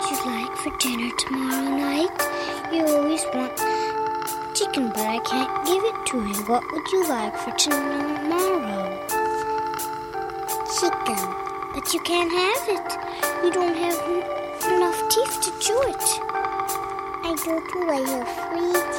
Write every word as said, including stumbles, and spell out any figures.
you like for dinner tomorrow night? You always want chicken, but I can't give it to you. What would you like for tomorrow? Chicken. But you can't have it. You don't have enough teeth to chew it. I don't want your free